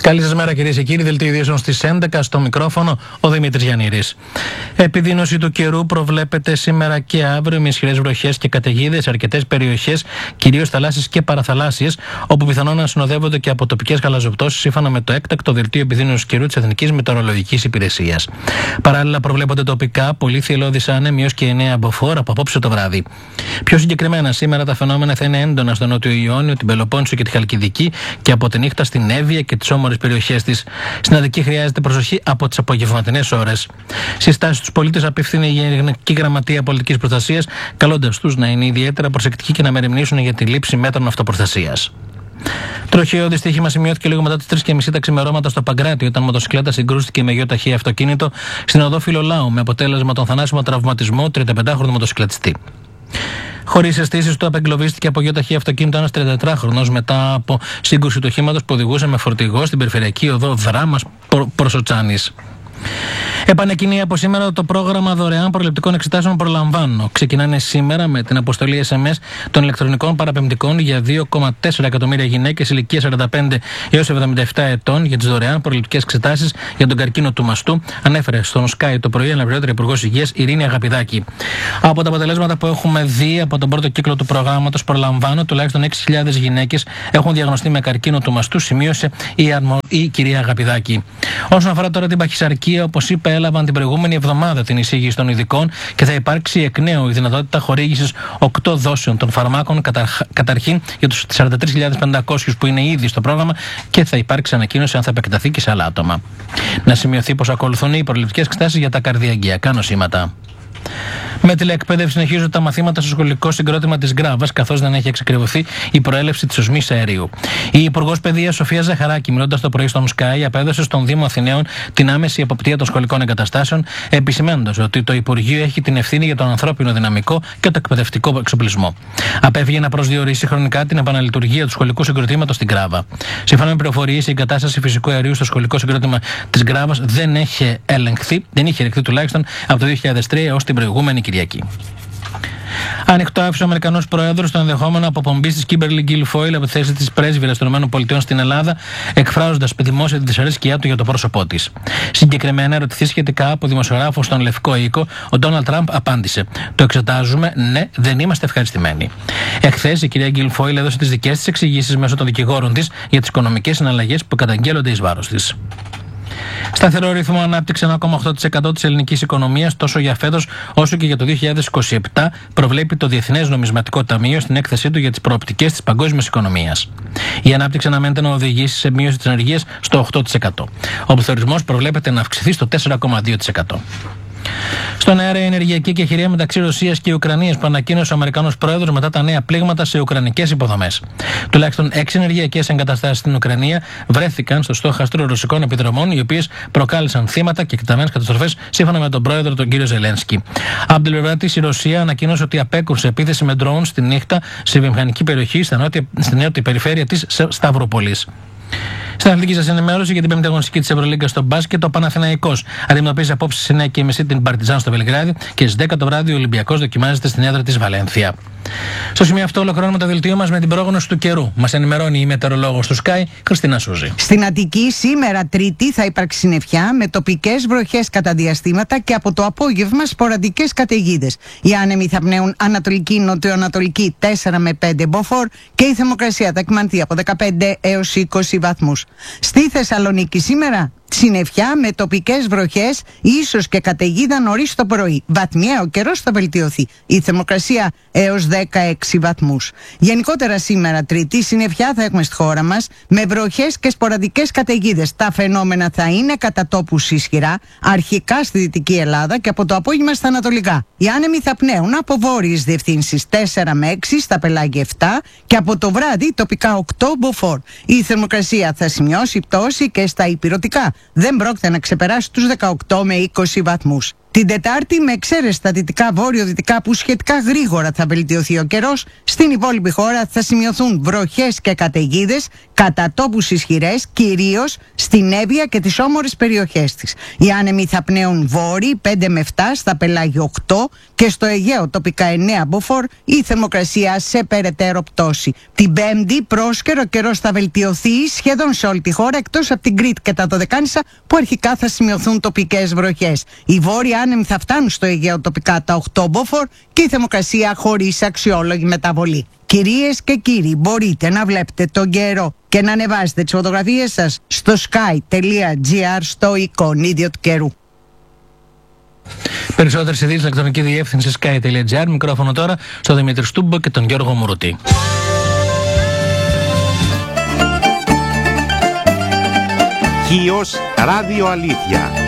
Καλή σας μέρα, κυρίες και κύριοι. Δελτίο ειδήσεων στις 11, στο μικρόφωνο ο Δημήτρης Γιαννήρης. Επιδείνωση του καιρού προβλέπεται σήμερα και αύριο με ισχυρές βροχές και καταιγίδες σε αρκετές περιοχές, κυρίως θαλάσσιες και παραθαλάσσιες, όπου πιθανόν να συνοδεύονται και από τοπικές γαλαζοπτώσεις, σύμφωνα με το έκτακτο δελτίο επιδείνωσης καιρού της Εθνικής Μετεωρολογικής Υπηρεσίας. Παράλληλα, προβλέπονται τοπικά πολύ θυελλώδεις άνεμοι έως και 9 μποφόρ από απόψε το βράδυ. Πιο συγκεκριμένα, σήμερα τα φαινόμενα θα είναι έντονα στο Νότιο Ιόνιο, την Πελοπόννησο και τη Χαλκιδική και από τη νύχτα στην Εύβοια και τις όμορες περιοχές της. Στην Αττική χρειάζεται προσοχή από τις απογευματινές ώρες. Συστάσεις στους πολίτες απίφθινε η Γενική Γραμματεία Πολιτικής Προστασίας, καλώντας τους να είναι ιδιαίτερα προσεκτικοί και να μεριμνήσουν για τη λήψη μέτρων αυτοπροστασίας. Τροχαίο δυστύχημα σημειώθηκε λίγο μετά τις 3:30 τα ξημερώματα στο Παγκράτη, όταν μοτοσυκλέτα συγκρούστηκε με γιο ταχύ αυτοκίνητο στην οδό Φιλολάου, με αποτέλεσμα τον θανάσιμο τραυματισμό 35χρονου μοτοσυκλετιστή. Χωρίς αισθήσεις του, απεγκλωβίστηκε από γιο ταχύ αυτοκίνητο ένας 34χρονος μετά από σύγκρουση του οχήματος που οδηγούσε με φορτηγό στην περιφερειακή οδό Δράμας προς Οτσάνης. Επανεκκινεί από σήμερα το πρόγραμμα δωρεάν προληπτικών εξετάσεων Προλαμβάνω. Ξεκινάνε σήμερα με την αποστολή SMS των ηλεκτρονικών παραπεμπτικών για 2,4 εκατομμύρια γυναίκες ηλικίας 45 έως 77 ετών για τις δωρεάν προληπτικές εξετάσεις για τον καρκίνο του μαστού, ανέφερε στον Sky το πρωί η αναπληρώτρια Υπουργός Υγείας Ειρήνη Αγαπηδάκη. Από τα αποτελέσματα που έχουμε δει από τον πρώτο κύκλο του προγράμματος Προλαμβάνω, τουλάχιστον 6.000 γυναίκες έχουν διαγνωστεί με καρκίνο του μαστού, σημείωσε η κυρία Αγαπηδάκη. Όσον αφορά τώρα την παχυσαρκία, όπως είπε, έλαβαν την προηγούμενη εβδομάδα την εισήγηση των ειδικών και θα υπάρξει εκ νέου η δυνατότητα χορήγησης 8 δόσεων των φαρμάκων, καταρχήν για τους 43.500 που είναι ήδη στο πρόγραμμα, και θα υπάρξει ανακοίνωση αν θα επεκταθεί και σε άλλα άτομα. Να σημειωθεί πως ακολουθούν οι προληπτικές εξετάσεις για τα καρδιαγγειακά νοσήματα. Με τηλεεκπαίδευση συνεχίζονται τα μαθήματα στο σχολικό συγκρότημα της Γκράβας, καθώς δεν έχει εξακριβωθεί η προέλευση της οσμής αερίου. Η Υπουργός Παιδείας Σοφία Ζαχαράκη, μιλώντας το πρωί στον Sky, απέδωσε στον Δήμο Αθηναίων την άμεση εποπτεία των σχολικών εγκαταστάσεων, επισημαίνοντας ότι το Υπουργείο έχει την ευθύνη για τον ανθρώπινο δυναμικό και το εκπαιδευτικό εξοπλισμό. Απέφυγε να προσδιορίσει χρονικά την επαναλειτουργία του σχολικού συγκροτήματος στην Γκράβα. Σύμφωνα με πληροφορίες, η εγκατάσταση φυσικού αερίου στο σχολικό συγκρότημα της Γκράβας δεν είχε ελεγχθεί τουλάχιστον από το 2003 έως την προηγούμενη Κυριακή. Ανοιχτό άφησε ο Αμερικανός Πρόεδρος το ενδεχόμενο αποπομπής της Κίμπερλι Γκίλφοιλ από τη θέση της πρέσβυρας των ΗΠΑ στην Ελλάδα, εκφράζοντας δημόσια τη δυσαρέσκειά του για το πρόσωπό της. Συγκεκριμένα, ερωτηθεί σχετικά από δημοσιογράφο στον Λευκό Οίκο, ο Ντόναλντ Τραμπ απάντησε: «Το εξετάζουμε, ναι, δεν είμαστε ευχαριστημένοι». Εχθές, η κυρία Γκίλφοιλ έδωσε τις δικές της εξηγήσεις μέσω των δικηγόρων της για τις οικονομικές συναλλαγές που καταγγέλλονται εις βάρος της. Σταθερό ρυθμό ανάπτυξη 1,8% της ελληνικής οικονομίας τόσο για φέτος όσο και για το 2027, προβλέπει το Διεθνές Νομισματικό Ταμείο στην έκθεσή του για τις προοπτικές της παγκόσμιας οικονομίας. Η ανάπτυξη αναμένεται να οδηγήσει σε μείωση της ανεργίας στο 8%. Ο πληθωρισμός προβλέπεται να αυξηθεί στο 4,2%. Στον αέρα, η ενεργειακή κεχηρία μεταξύ Ρωσίας και Ουκρανίας που ανακοίνωσε ο Αμερικανός Πρόεδρος μετά τα νέα πλήγματα σε ουκρανικές υποδομές. Τουλάχιστον 6 ενεργειακές εγκαταστάσεις στην Ουκρανία βρέθηκαν στο στόχαστρο ρωσικών επιδρομών, οι οποίες προκάλεσαν θύματα και εκτεταμένες καταστροφές, σύμφωνα με τον πρόεδρο, τον κύριο Ζελένσκι. Από την πλευρά της, η Ρωσία ανακοίνωσε ότι απέκρουσε επίθεση με ντρόουν στη νύχτα σε βιομηχανική περιοχή στην νότια περιφέρεια της Σταυροπολής. Στην αθλητική σας ενημέρωση για την πέμπτη αγωνιστική της Ευρωλίγκα στο μπάσκετ, ο Παναθηναϊκός αντιμετωπίζει απόψε στις 9:30 την Παρτιζάν στο Βελιγράδι και στις 10 το βράδυ ο Ολυμπιακός δοκιμάζεται στην έδρα της Βαλένθια. Στο σημείο αυτό ολοκληρώνουμε το δελτίο μας με την πρόγνωση του καιρού. Μας ενημερώνει η μετεωρολόγος του Sky, Χριστίνα Σούζη. Στην Αττική σήμερα Τρίτη θα υπάρξει συννεφιά με τοπικές βροχές κατά διαστήματα και από το απόγευμα σποραδικές καταιγίδες. Οι άνεμοι θα πνέουν ανατολική νοτιοανατολική 4 με 5 μποφόρ και η θερμοκρασία θα εκμανθεί από 15 έως 20 βαθμούς. Στη Θεσσαλονίκη σήμερα συννεφιά με τοπικές βροχές, ίσως και καταιγίδα νωρίς το πρωί. Βαθμιαία ο καιρός θα βελτιωθεί. Η θερμοκρασία έως 16 βαθμούς. Γενικότερα σήμερα Τρίτη συννεφιά θα έχουμε στη χώρα μας με βροχές και σποραδικές καταιγίδες. Τα φαινόμενα θα είναι κατά τόπους ισχυρά, αρχικά στη Δυτική Ελλάδα και από το απόγευμα στα Ανατολικά. Οι άνεμοι θα πνέουν από βόρειες διευθύνσεις 4 με 6, στα πελάγια 7 και από το βράδυ τοπικά 8 μποφόρ. Η θερμοκρασία θα σημειώσει πτώση και στα ηπειρωτικά. Δεν πρόκειται να ξεπεράσει τους 18 με 20 βαθμούς. Την Τετάρτη, με εξαίρεση στα δυτικά βόρειο-δυτικά που σχετικά γρήγορα θα βελτιωθεί ο καιρός, στην υπόλοιπη χώρα θα σημειωθούν βροχές και καταιγίδες, κατά τόπους ισχυρές, κυρίως στην Εύβοια και τις όμορες περιοχές της. Οι άνεμοι θα πνέουν βόρειοι 5 με 7, στα πελάγια 8 και στο Αιγαίο τοπικά 9 μποφόρ, η θερμοκρασία σε περαιτέρω πτώση. Την Πέμπτη, πρόσκαιρο καιρός θα βελτιωθεί σχεδόν σε όλη τη χώρα, εκτός από την Κρήτη και τα Δωδεκάνησα που αρχικά θα σημειωθούν τοπικές βροχές. Οι βόρειοι άνεμοι θα φτάνουν στο Αιγαίο τοπικά τα 8 μποφόρ και η θερμοκρασία χωρίς αξιόλογη μεταβολή. Κυρίες και κύριοι, μπορείτε να βλέπετε τον καιρό και να ανεβάσετε τις φωτογραφίες σας στο sky.gr στο εικονίδιο του καιρού. Περισσότερες ειδήσεις ηλεκτρονική διεύθυνση sky.gr. Μικρόφωνο τώρα στο Δημήτρη Στούμπο και τον Γιώργο Μουρούτη. Χίος Ράδιο Αλήθεια.